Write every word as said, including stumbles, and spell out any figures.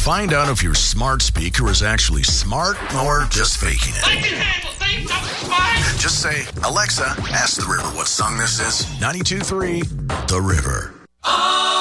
Find out if your smart speaker is actually smart or just faking it. I can handle things. I'm fine. Just say, Alexa, ask the river what song this is. ninety-two point three The River.